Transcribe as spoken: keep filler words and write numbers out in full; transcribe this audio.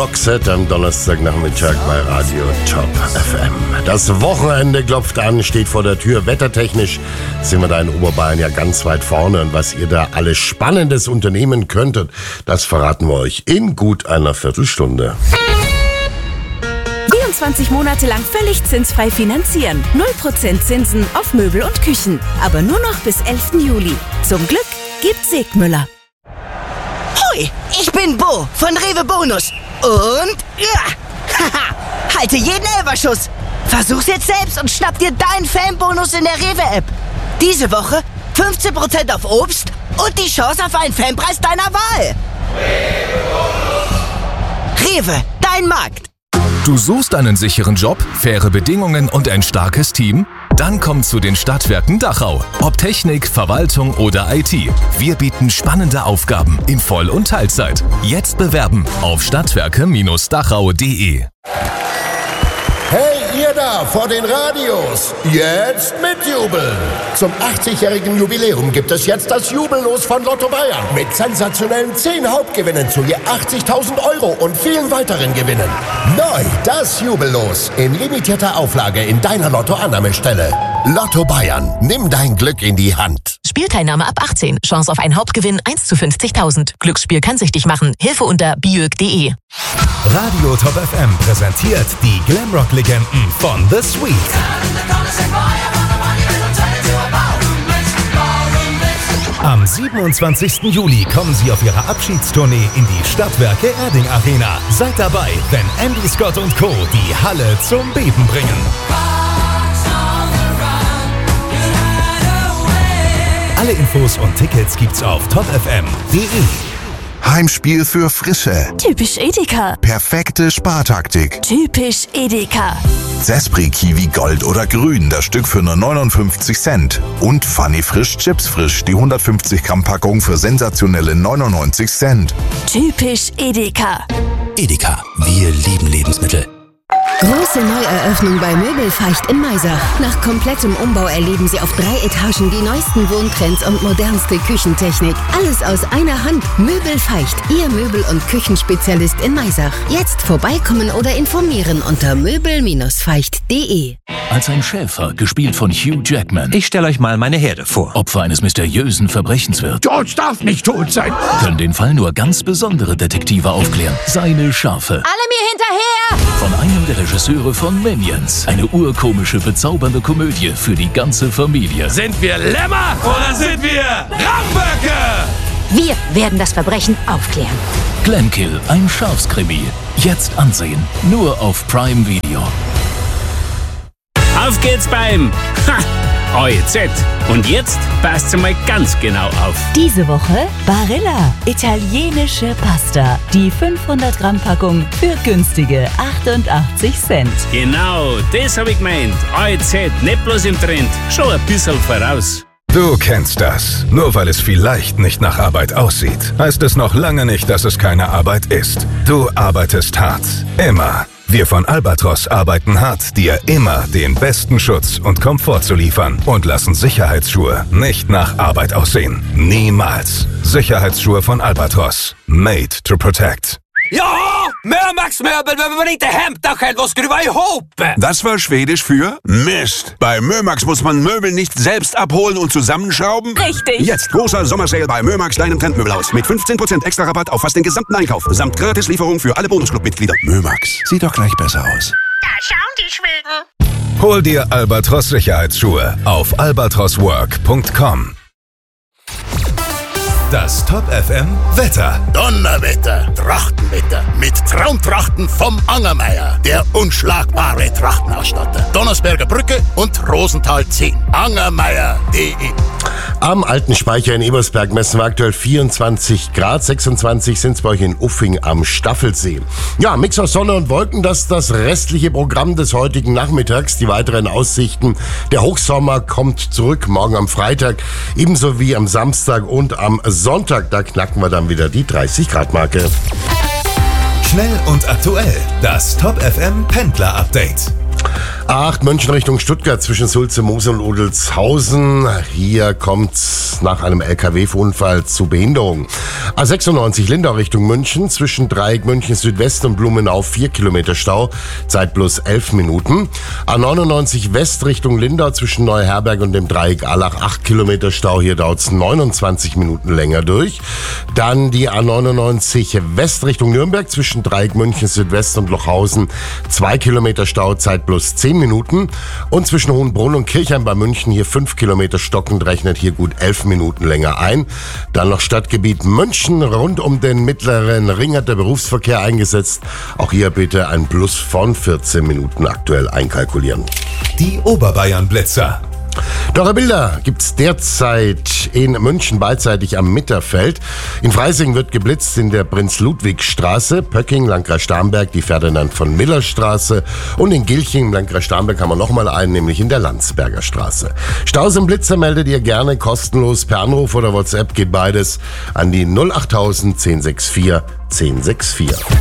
Roxette am Donnerstagnachmittag bei Radio Top F M. Das Wochenende klopft an, steht vor der Tür. Wettertechnisch sind wir da in Oberbayern ja ganz weit vorne. Und was ihr da alles Spannendes unternehmen könntet, das verraten wir euch in gut einer Viertelstunde. vierundzwanzig Monate lang völlig zinsfrei finanzieren. null Prozent Zinsen auf Möbel und Küchen. Aber nur noch bis elften Juli. Zum Glück gibt's Segmüller. Hoi, ich bin Bo von Rewe Bonus. Und ja, haha, halte jeden Elferschuss. Versuch's jetzt selbst und schnapp dir deinen Fanbonus in der Rewe-App. Diese Woche fünfzehn Prozent auf Obst und die Chance auf einen Fanpreis deiner Wahl. Rewe, dein Markt. Du suchst einen sicheren Job, faire Bedingungen und ein starkes Team? Dann komm zu den Stadtwerken Dachau. Ob Technik, Verwaltung oder I T. Wir bieten spannende Aufgaben in Voll- und Teilzeit. Jetzt bewerben auf stadtwerke Dachau punkt de. Hey, ihr da vor den Radios, jetzt mitjubeln! Zum achtzigjährigen Jubiläum gibt es jetzt das Jubellos von Lotto Bayern mit sensationellen zehn Hauptgewinnen zu je achtzigtausend Euro und vielen weiteren Gewinnen. Neu das Jubellos in limitierter Auflage in deiner Lotto-Annahmestelle. Lotto Bayern, nimm dein Glück in die Hand. Spielteilnahme ab achtzehn. Chance auf einen Hauptgewinn eins zu fünfzigtausend. Glücksspiel kann süchtig machen. Hilfe unter biög punkt de. Radio Top F M präsentiert die Glamrock-Legenden von The Sweet. Am siebenundzwanzigsten Juli kommen sie auf ihrer Abschiedstournee in die Stadtwerke Erding Arena. Seid dabei, wenn Andy Scott und Co. die Halle zum Beben bringen. Alle Infos und Tickets gibt's auf top f m punkt de. Heimspiel für Frische. Typisch Edeka. Perfekte Spartaktik. Typisch Edeka. Zespri Kiwi Gold oder Grün, das Stück für nur neunundfünfzig Cent. Und Funny Frisch Chips Frisch, die hundertfünfzig Gramm Packung für sensationelle neunundneunzig Cent. Typisch Edeka. Edeka, wir lieben Lebensmittel. Große Neueröffnung bei Möbelfeicht in Maisach. Nach komplettem Umbau erleben Sie auf drei Etagen die neuesten Wohntrends und modernste Küchentechnik. Alles aus einer Hand. Möbelfeicht, Ihr Möbel- und Küchenspezialist in Maisach. Jetzt vorbeikommen oder informieren unter möbel feicht punkt de. Als ein Schäfer, gespielt von Hugh Jackman. Ich stelle euch mal meine Herde vor. Opfer eines mysteriösen Verbrechens wird. George darf nicht tot sein. Können den Fall nur ganz besondere Detektive aufklären. Seine Schafe. Alle mir hinterher! Von einem der Regisseure von Minions. Eine urkomische, bezaubernde Komödie für die ganze Familie. Sind wir Lämmer oder sind wir Ramböcke? Wir werden das Verbrechen aufklären. Glenkill, ein Schafskrimi. Jetzt ansehen. Nur auf Prime Video. Auf geht's beim Ha! O E Z. Und jetzt passt mal ganz genau auf. Diese Woche Barilla, italienische Pasta. Die fünfhundert Gramm Packung für günstige achtundachtzig Cent. Genau, das hab ich gemeint. O E Z, nicht bloß im Trend, schon ein bisschen voraus. Du kennst das. Nur weil es vielleicht nicht nach Arbeit aussieht, heißt es noch lange nicht, dass es keine Arbeit ist. Du arbeitest hart. Immer. Wir von Albatros arbeiten hart, dir immer den besten Schutz und Komfort zu liefern und lassen Sicherheitsschuhe nicht nach Arbeit aussehen. Niemals. Sicherheitsschuhe von Albatros. Made to protect. Ja, Mömax-Möbel, wenn wir nicht hämta was skruva ihop. Das war Schwedisch für Mist. Bei Mömax muss man Möbel nicht selbst abholen und zusammenschrauben. Richtig. Jetzt großer Sommersale bei Mömax, deinem Trendmöbelhaus. Mit fünfzehn Prozent extra Rabatt auf fast den gesamten Einkauf. Samt Gratislieferung für alle Bonusclub-Mitglieder. Mömax, sieht doch gleich besser aus. Da schauen die Schweden. Hol dir Albatros Sicherheitsschuhe auf albatros work punkt com. Das Top F M Wetter. Donnerwetter, Trachtenwetter mit Traumtrachten vom Angermeier, der unschlagbare Trachtenausstatter. Donnersberger Brücke und Rosenthal zehn. angermeier punkt de. Am Alten Speicher in Ebersberg messen wir aktuell vierundzwanzig Grad, sechsundzwanzig sind es bei euch in Uffing am Staffelsee. Ja, Mix aus Sonne und Wolken, das ist das restliche Programm des heutigen Nachmittags. Die weiteren Aussichten. Der Hochsommer kommt zurück, morgen am Freitag, ebenso wie am Samstag und am Sonntag. Da knacken wir dann wieder die dreißig Grad Marke. Schnell und aktuell, das Top F M Pendler Update. A acht München Richtung Stuttgart zwischen Sulze, Mosel und Odelshausen. Hier kommt es nach einem L K W-Unfall zu Behinderung. A sechsundneunzig Lindau Richtung München zwischen Dreieck München Südwest und Blumenau vier Kilometer Stau, Zeit plus elf Minuten. A neunundneunzig West Richtung Lindau zwischen Neuherberg und dem Dreieck Allach acht Kilometer Stau, hier dauert es neunundzwanzig Minuten länger durch. Dann die A neunundneunzig West Richtung Nürnberg zwischen Dreieck München Südwest und Lochhausen zwei Kilometer Stau, Zeit plus zehn Minuten. Und zwischen Hohenbrunn und Kirchheim bei München hier fünf Kilometer stockend, rechnet hier gut elf Minuten länger ein. Dann noch Stadtgebiet München, rund um den mittleren Ring hat der Berufsverkehr eingesetzt. Auch hier bitte ein Plus von vierzehn Minuten aktuell einkalkulieren. Die Oberbayern-Blitzer. Doch Bilder gibt's derzeit in München beidseitig am Mitterfeld. In Freising wird geblitzt in der Prinz-Ludwig-Straße, Pöcking, Landkreis Starnberg, die Ferdinand von Miller-Straße und in Gilching, im Landkreis Starnberg, haben wir nochmal einen, nämlich in der Landsberger Straße. Staus im Blitzer meldet ihr gerne kostenlos per Anruf oder WhatsApp, geht beides an die null achttausend zehn sechs vier zehn sechs vier.